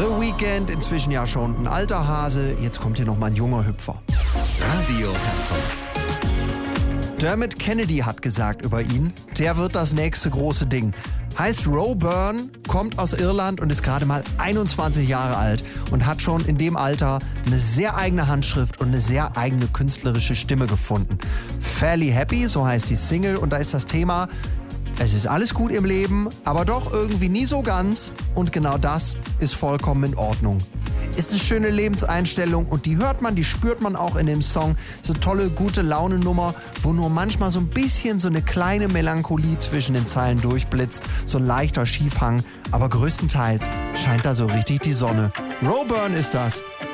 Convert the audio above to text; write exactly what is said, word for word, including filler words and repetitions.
The Weeknd, inzwischen ja schon ein alter Hase, jetzt kommt hier nochmal ein junger Hüpfer. Radio Herford. Dermot Kennedy hat gesagt über ihn, der wird das nächste große Ding. Heißt Roe Byrne, kommt aus Irland und ist gerade mal einundzwanzig Jahre alt und hat schon in dem Alter eine sehr eigene Handschrift und eine sehr eigene künstlerische Stimme gefunden. Fairly Happy, so heißt die Single, und da ist das Thema: Es ist alles gut im Leben, aber doch irgendwie nie so ganz, und genau das ist vollkommen in Ordnung. Ist eine schöne Lebenseinstellung und die hört man, die spürt man auch in dem Song. So eine tolle, gute Laune-Nummer, wo nur manchmal so ein bisschen so eine kleine Melancholie zwischen den Zeilen durchblitzt, so ein leichter Schiefhang, aber größtenteils scheint da so richtig die Sonne. Roe Byrne ist das